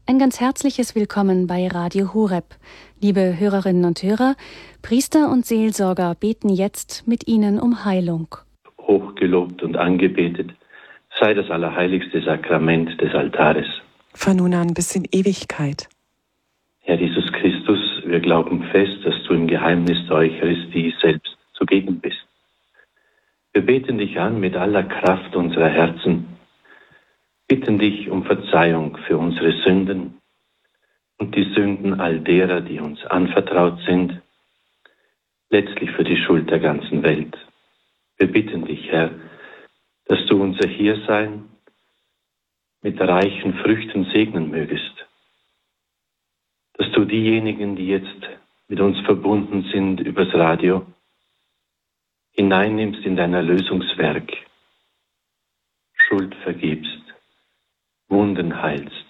Ein ganz herzliches Willkommen bei Radio Horeb. Liebe Hörerinnen und Hörer, Priester und Seelsorger beten jetzt mit Ihnen um Heilung. Hochgelobt und angebetet sei das allerheiligste Sakrament des Altares. Von nun an bis in Ewigkeit. Herr Jesus Christus, wir glauben fest, dass du im Geheimnis der Eucharistie selbst zugegen bist. Wir beten dich an mit aller Kraft unserer Herzen, bitten dich um Verzeihung für unsere Sünden und die Sünden all derer, die uns anvertraut sind, letztlich für die Schuld der ganzen Welt. Wir bitten dich, Herr, dass du unser Hiersein mit reichen Früchten segnen mögest, dass du diejenigen, die jetzt mit uns verbunden sind übers Radio, hineinnimmst in dein Erlösungswerk, Schuld vergibst, Wunden heilst,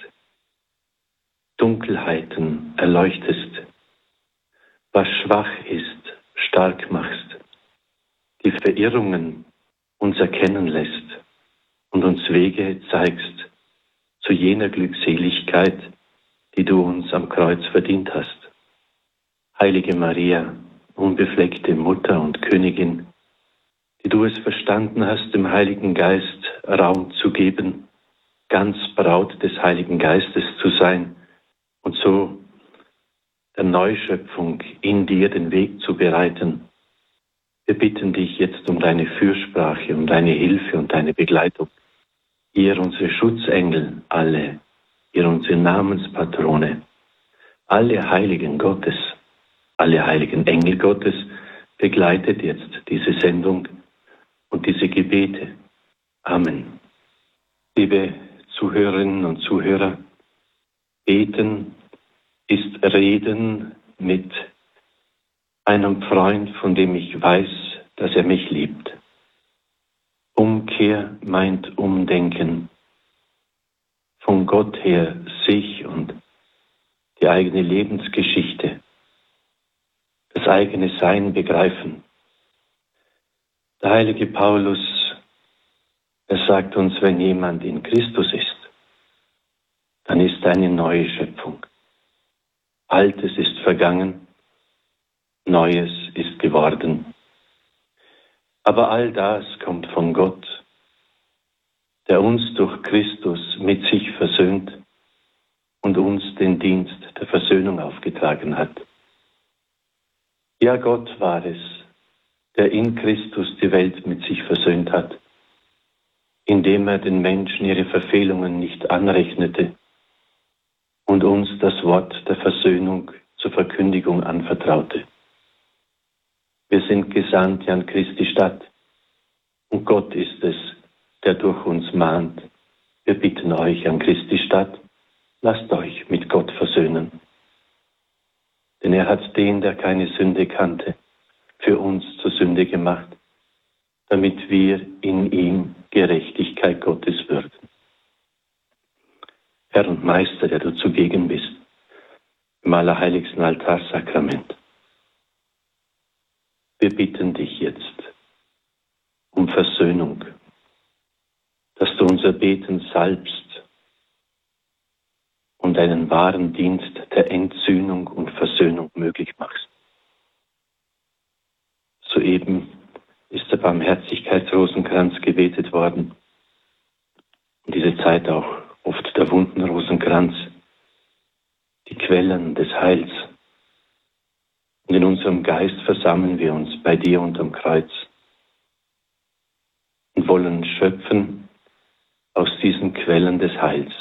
Dunkelheiten erleuchtest, was schwach ist, stark machst, die Verirrungen uns erkennen lässt und uns Wege zeigst zu jener Glückseligkeit, die du uns am Kreuz verdient hast. Heilige Maria, unbefleckte Mutter und Königin, die du es verstanden hast, dem Heiligen Geist Raum zu geben, ganz Braut des Heiligen Geistes zu sein und so der Neuschöpfung in dir den Weg zu bereiten. Wir bitten dich jetzt um deine Fürsprache, um deine Hilfe und deine Begleitung. Ihr unsere Schutzengel alle, ihr unsere Namenspatrone, alle Heiligen Gottes, alle heiligen Engel Gottes, begleitet jetzt diese Sendung und diese Gebete. Amen. Liebe Zuhörerinnen und Zuhörer, Beten ist Reden mit einem Freund, von dem ich weiß, dass er mich liebt. Umkehr meint Umdenken. Von Gott her sich und die eigene Lebensgeschichte, das eigene Sein begreifen. Der heilige Paulus, er sagt uns, wenn jemand in Christus ist, dann ist er eine neue Schöpfung. Altes ist vergangen, Neues ist geworden. Aber all das kommt von Gott, der uns durch Christus mit sich versöhnt und uns den Dienst der Versöhnung aufgetragen hat. Ja, Gott war es, der in Christus die Welt mit sich versöhnt hat, indem er den Menschen ihre Verfehlungen nicht anrechnete und uns das Wort der Versöhnung zur Verkündigung anvertraute. Wir sind Gesandte an Christi Stadt und Gott ist es, der durch uns mahnt. Wir bitten euch an Christi Stadt, lasst euch mit Gott versöhnen. Denn er hat den, der keine Sünde kannte, für uns zur Sünde gemacht, damit wir in ihm Gerechtigkeit Gottes würden. Herr und Meister, der du zugegen bist, im allerheiligsten Altarsakrament, wir bitten dich jetzt um Versöhnung, dass du unser Beten salbst und einen wahren Dienst der Entsühnung und Versöhnung möglich machst. Soeben ist der Barmherzigkeitsrosenkranz gebetet worden. In dieser Zeit auch oft der Wundenrosenkranz, die Quellen des Heils. Und in unserem Geist versammeln wir uns bei dir unterm Kreuz und wollen schöpfen aus diesen Quellen des Heils.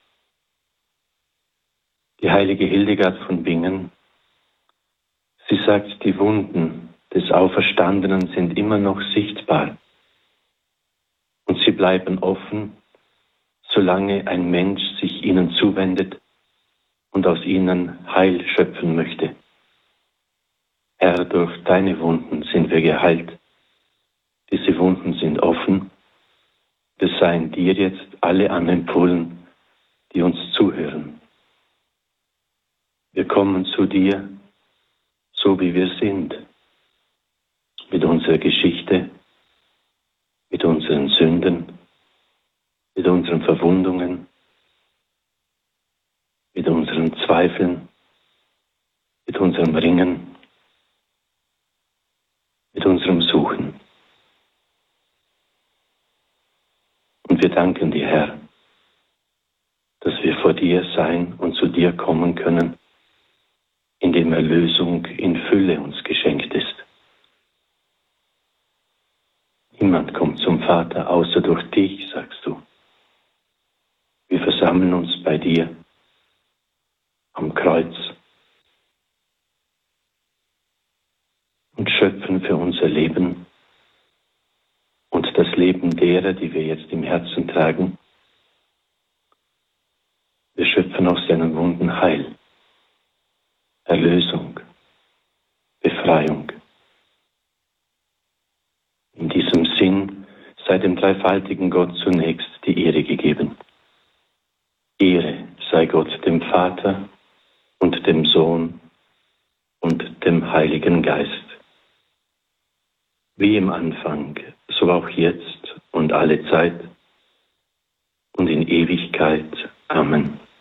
Die heilige Hildegard von Bingen, sie sagt, die Wunden des Auferstandenen sind immer noch sichtbar und sie bleiben offen, solange ein Mensch sich ihnen zuwendet und aus ihnen Heil schöpfen möchte. Herr, durch deine Wunden sind wir geheilt. Diese Wunden sind offen. Wir seien dir jetzt alle anempfohlen, die uns zuhören. Wir kommen zu dir, so wie wir sind, mit unserer Geschichte, mit unseren Sünden, mit unseren Verwundungen, Zweifeln, mit unserem Ringen, mit unserem Suchen. Und wir danken dir, Herr, dass wir vor dir sein und zu dir kommen können, indem Erlösung in Fülle uns geschenkt ist. Niemand kommt zum Vater außer durch dich, sagst du. Wir versammeln uns bei dir am Kreuz und schöpfen für unser Leben und das Leben derer, die wir jetzt im Herzen tragen. Wir schöpfen aus deinen Wunden Heil, Erlösung, Befreiung. In diesem Sinn sei dem dreifaltigen Gott zunächst die Ehre gegeben. Ehre sei Gott dem Vater und dem Sohn und dem Heiligen Geist. Wie im Anfang, so auch jetzt und alle Zeit und in Ewigkeit. Amen.